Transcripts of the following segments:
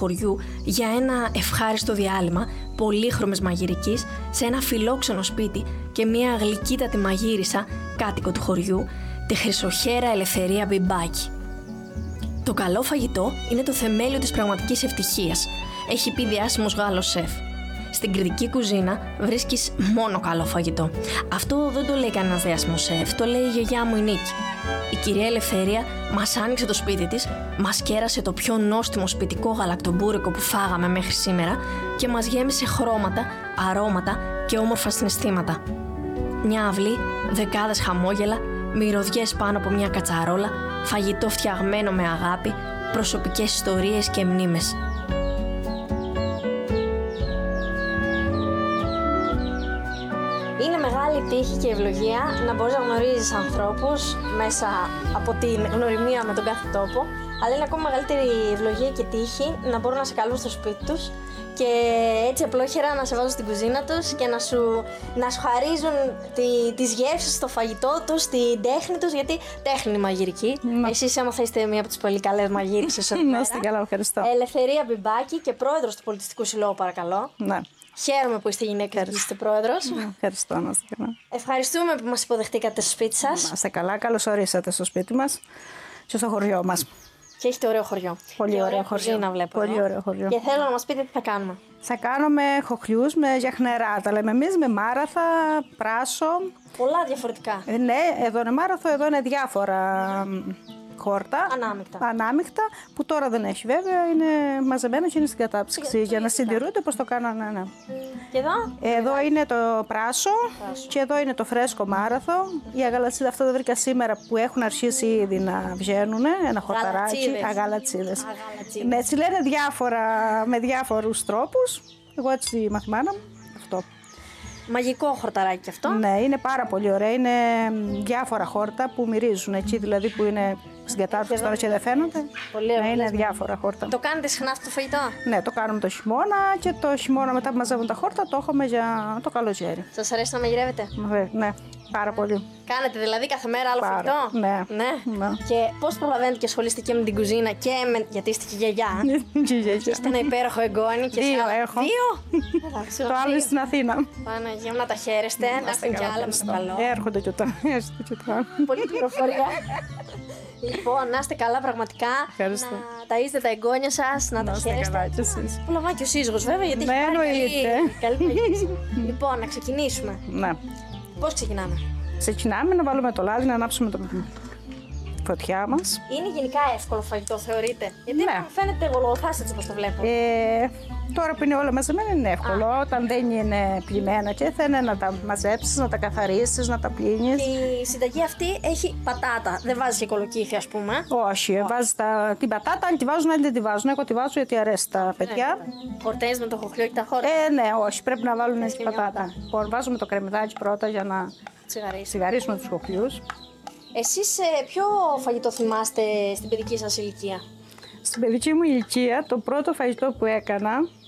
χωριού για ένα ευχάριστο διάλειμμα πολύχρωμης μαγειρικής σε ένα φιλόξενο σπίτι και μια γλυκύτατη μαγείρισα κάτοικο του χωριού, τη χρυσοχέρα Ελευθερία Μπιμπάκη. Το καλό φαγητό είναι το θεμέλιο της πραγματικής ευτυχίας, έχει πει διάσημος Γάλλος σεφ. Στην κριτική κουζίνα βρίσκεις μόνο καλό φαγητό. Αυτό δεν το λέει κανένας διάσημος σεφ, το λέει η γιαγιά μου η Νίκη. Η κυρία Ελευθερία μας άνοιξε το σπίτι της, μας κέρασε το πιο νόστιμο σπιτικό γαλακτομπούρικο που φάγαμε μέχρι σήμερα και μας γέμισε χρώματα, αρώματα και όμορφα συναισθήματα. Μια αυλή, δεκάδες χαμόγελα, μυρωδιές πάνω από μια κατσαρόλα, φαγητό φτιαγμένο με αγάπη, προσωπικές ιστορίες και μνήμες. Είναι μεγάλη τύχη και ευλογία να μπορείς να γνωρίζεις ανθρώπους μέσα από την γνωριμία με τον κάθε τόπο, αλλά είναι ακόμα μεγαλύτερη ευλογία και τύχη να μπορούν να σε καλούν στο σπίτι τους και έτσι απλόχερα να σε βάζουν στην κουζίνα τους και να σου χαρίζουν τις γεύσεις στο φαγητό τους, την τέχνη τους, γιατί τέχνη είναι μαγειρική. Εσείς άμα θα είστε μία από τις πολύ καλές μαγείρισες εδώ πέρα. Να είστε καλά, ευχαριστώ. Ελευθερία Μπιμπάκη και πρόεδρος του Πολιτιστικού Συλλόγου, παρακαλώ. Ναι. Χαίρομαι που είστε γυναίκα και είστε πρόεδρος. Ευχαριστώ, να είστε καλά. Ευχαριστούμε που μας υποδεχτήκατε στο σπίτι σας. Να είστε καλά, καλώς ορίσατε στο σπίτι μας και στο χωριό μας. Και έχετε ωραίο χωριό. Πολύ ωραίο χωριό. Να βλέπω. Πολύ ωραίο χωριό. Και θέλω να μας πείτε τι θα κάνουμε. Θα κάνουμε χοχλιούς με γιαχνερά. Τα λέμε εμείς με μάραθα, πράσο. Πολλά διαφορετικά. Ναι, εδώ είναι μάραθο, εδώ είναι διάφορα χόρτα. Ανάμεικτα, που τώρα δεν έχει βέβαια, είναι μαζεμένα και είναι στην κατάψυξη για να συντηρούνται όπως το κάνανε. Ναι. Και εδώ? Εδώ είναι το πράσο και εδώ είναι το φρέσκο μάραθο. Η αγαλατσίδα αυτά τα βρήκα σήμερα που έχουν αρχίσει ήδη να βγαίνουν. Ένα χορταράκι. Αγαλατσίδες. Ναι, έτσι λένε με διάφορους τρόπους. Εγώ έτσι μαθημάνα μου. Αυτό. Μαγικό χορταράκι κι αυτό. Ναι, είναι πάρα πολύ ωραία. Είναι διάφορα χόρτα που μυρίζουν εκεί, δηλαδή που είναι στην κατάρτιση τώρα και δεν φαίνονται. Πολύ ωραία. Ναι, είναι διάφορα χόρτα. Το κάνετε συχνά αυτό το φαγητό? Ναι, το κάνουμε το χειμώνα και το χειμώνα μετά που μαζεύουν τα χόρτα το έχουμε για το καλοκαίρι. Σας αρέσει να μαγειρεύετε? Ναι, πάρα πολύ. Κάνετε δηλαδή κάθε μέρα άλλο φαγητό? Ναι. Και πώς προλαβαίνετε και ασχολείστε και με την κουζίνα και γιατί είστε και γιαγιά? Είστε ένα υπέροχο εγγόνι και δύο έχω. Δύο? Το άλλο είναι στην Αθήνα. Παναγία μου, να τα χαίρεστε, να είστε κι άλλα με το καλό. Έρχονται και τα. Πολύ πληροφορία. Λοιπόν, να είστε καλά πραγματικά. Ευχαριστώ. Να ταΐζετε τα εγγόνια σας, να τα χαίρεστε. Πολλά και ο σύζυγος βέβαια, γιατί έχει καλή μαγείριση. Λοιπόν, να ξεκινήσουμε. Ναι. Πώς ξεκινάμε? Ξεκινάμε να βάλουμε το λάδι, να ανάψουμε το φωτιά μας. Είναι γενικά εύκολο φαγητό, θεωρείτε? Γιατί μου φαίνεται γολογοθάς έτσι όπως το βλέπω. Τώρα που είναι όλα μαζεμένα είναι εύκολο. Όταν δεν είναι πλημμένα και θα είναι να τα μαζέψεις, να τα καθαρίσεις, να τα πλύνεις. Η συνταγή αυτή έχει πατάτα. Δεν βάζεις και κολοκύθι, ας πούμε. Όχι, βάζεις την πατάτα, αν τη βάζουν, αν δεν τη βάζουν. Εγώ τη βάζω γιατί αρέσει τα παιδιά. Χορταίνεις με το χοχλιό και τα χόρτα? Ναι, όχι, πρέπει να βάλουν και πατάτα. Λοιπόν, βάζουμε το κρεμμυδάκι πρώτα για να τσιγαρίσουμε τους χοχλιούς. Εσείς ποιο φαγητό θυμάστε στην παιδική σας ηλικία? Στην παιδική μου ηλικία, το πρώτο φαγητό που έκανα.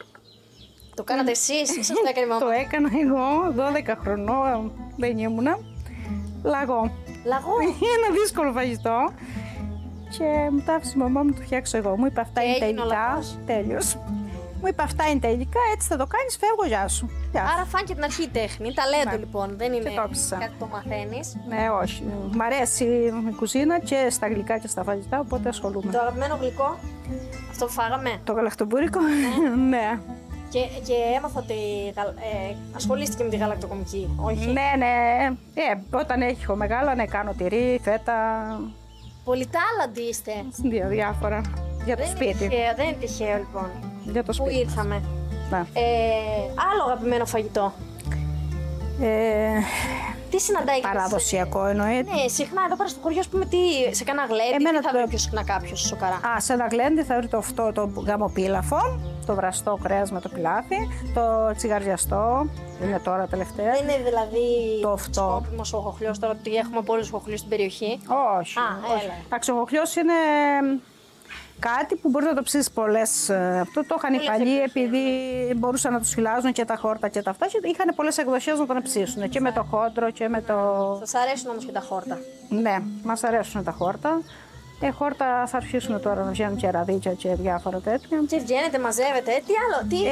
Το κάνατε εσείς, σας το έκανε η μαμά? Το έκανα εγώ, 12 χρονών, δεν ήμουνα. Λαγό. Λαγό? Ένα δύσκολο φαγητό. Και μου τα άφησε η μαμά μου, το φτιάξω εγώ. Μου είπε αυτά είναι τα υλικά. Τέλειος. Μου είπε αυτά είναι τα υλικά, έτσι θα το κάνεις, φεύγω, γεια σου. Άρα φάνηκε την αρχή η τέχνη, ταλέντο λοιπόν, δεν είναι κάτι που το μαθαίνεις. Ναι, όχι. Μ' αρέσει η κουζίνα και στα γλυκά και στα φαγητά, οπότε ασχολούμαι. Το αγαπημένο γλυκό, αυτό που φάγαμε? Το γαλακτομπούρικο, ναι. Και έμαθα ότι ασχολήστηκε με τη γαλακτοκομική, όχι? Ναι. Όταν έχω μεγάλα, ναι, κάνω τυρί, φέτα. Πολυτάλαντοι είστε. Διάφορα. Για το σπίτι. Δεν είναι τυχαίο λοιπόν. Για το σπίτι. Πού ήρθαμε. Άλλο αγαπημένο φαγητό. Τι συναντάει παραδοσιακό εννοείται. Ναι, συχνά εδώ πέρα στο χωριό, ας πούμε, σε κανένα γλέντι, τι θα βρει πιο συχνά κάποιος σοκαρά? Σε ένα γλέντι θα βρει το γαμοπίλαφο, το βραστό κρέας με το πιλάφι, το τσιγαριαστό, είναι τώρα τελευταία. Δεν είναι δηλαδή το σκόπιμος ο χοχλιός τώρα, ότι έχουμε πολλούς χοχλιούς στην περιοχή? Όχι. Ο χοχλιός είναι κάτι που μπορεί να το ψήσεις πολλές. Αυτό το είχαν οι παλιοί επειδή μπορούσαν να τους φυλάζουν και τα χόρτα και τα αυτά. Και είχαν πολλές εκδοχές να τον ψήσουν. Και με το χόντρο και με το. Σας αρέσουν όμως και τα χόρτα? Ναι, μας αρέσουν τα χόρτα. Χόρτα θα αρχίσουν τώρα να βγαίνουν και ραδίτια και διάφορα τέτοια. Και βγαίνετε, μαζεύετε, τι άλλο, τι